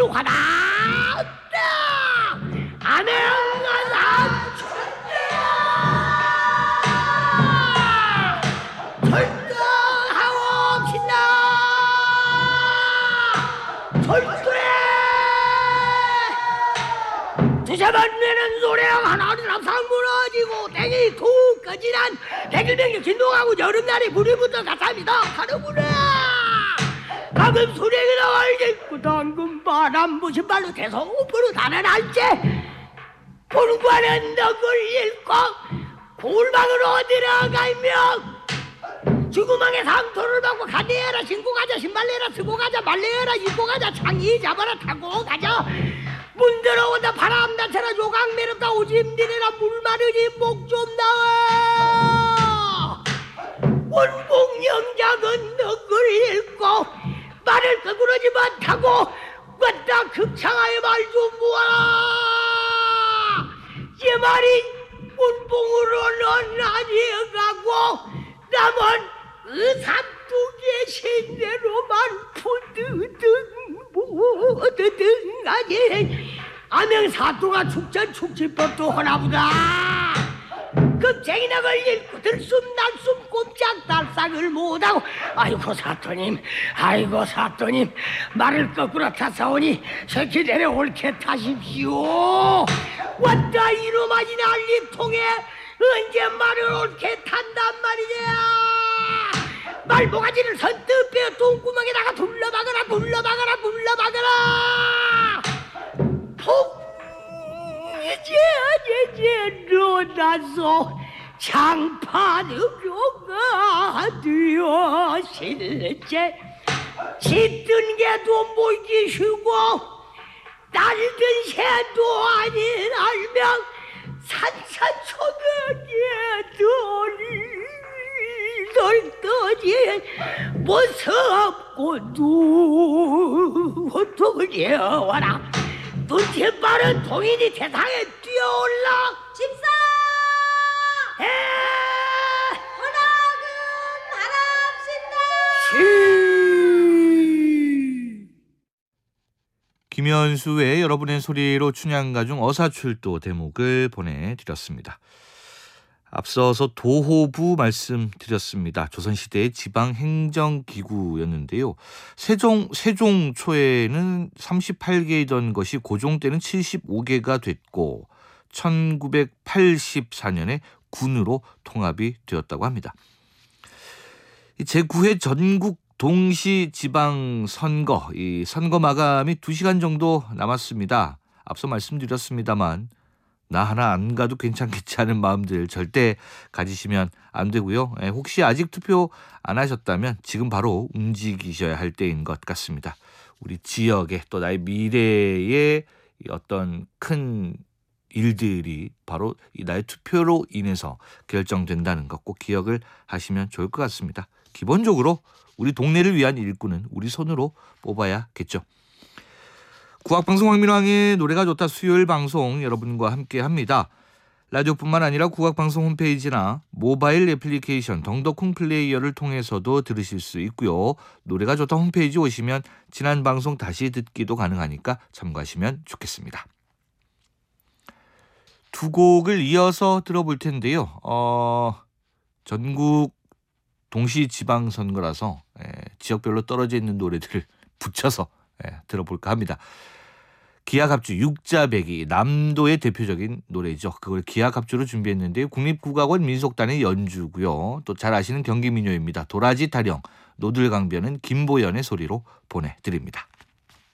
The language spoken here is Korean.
하다 암행가산 철저하옵시다. 철저해 두세 번 내는 소량 하나는 합상 무너지고 땡이 툭 꺼지란 백일백일 진동하고 여름날에 불이부터 가사미다 하는구나. 가끔 수령이 나와있고 당근 바람 부신 발로 계속 ଉପ으로 달아날지 본관은 덕을 잃고 골방으로 들어가며 주구망에 상토를 받고 가내라 신고 가자 신발내라 쓰고 가자 말내라 입고 가자 창이 잡아라 타고 가자 문 들어온다 바람 나쳐라 요강 매렵다 오줌 내려라 물 마르니 목 좀 나와. 원봉 영작은 덕을 잃고 말을 끄그러지 못하고 왔다 극창하여 말 좀 모아라. 이 말이 원봉으로는 아니어가고 남은 의삼두개 신대로만 푸드등하니 암행사또가 축전 축지법도 하나보다. 급쟁이나 걸린 들숨 날숨 꼼짝 달싹을 못하고 아이고 사또님 말을 거꾸로 타사오니 새끼들의 옳게 타십시오. 왔다 이놈아니 난리통에 언제 말을 옳게 탄단 말이냐. 말모가지를 선뜻 빼어 똥구멍에다가 둘러박아라 폭 이제 일어나서 장판으로가 되어실제 짙은 개도 모이기 쉬고 날든 새도 아닌 알면 산산초등에 널떠진 무섭고 누워라. 눈치 빠른 동인이 세상에 뛰어올라. 집사! 헌화금 하랍시다. 김현수의 여러분의 소리로 춘향가중 어사출도 대목을 보내드렸습니다. 앞서서 도호부 말씀드렸습니다. 조선시대의 지방행정기구였는데요. 세종 초에는 38개이던 것이 고종 때는 75개가 됐고 1984년에 군으로 통합이 되었다고 합니다. 제9회 전국 동시 지방선거, 이 선거 마감이 2시간 정도 남았습니다. 앞서 말씀드렸습니다만 나 하나 안 가도 괜찮겠지 하는 마음들 절대 가지시면 안 되고요. 혹시 아직 투표 안 하셨다면 지금 바로 움직이셔야 할 때인 것 같습니다. 우리 지역의 또 나의 미래의 어떤 큰 일들이 바로 이 나의 투표로 인해서 결정된다는 것 꼭 기억을 하시면 좋을 것 같습니다. 기본적으로 우리 동네를 위한 일꾼은 우리 손으로 뽑아야겠죠. 국악방송 황민왕의 노래가 좋다 수요일 방송 여러분과 함께합니다. 라디오뿐만 아니라 국악방송 홈페이지나 모바일 애플리케이션 덩더콩 플레이어를 통해서도 들으실 수 있고요. 노래가 좋다 홈페이지 오시면 지난 방송 다시 듣기도 가능하니까 참고하시면 좋겠습니다. 두 곡을 이어서 들어볼 텐데요. 전국 동시 지방선거라서 지역별로 떨어져 있는 노래들을 붙여서 들어볼까 합니다. 기하갑주 육자배기 남도의 대표적인 노래죠. 그걸 기하갑주로 준비했는데요. 국립국악원 민속단의 연주고요. 또 잘 아시는 경기민요입니다. 도라지 타령 노들강변은 김보연의 소리로 보내드립니다.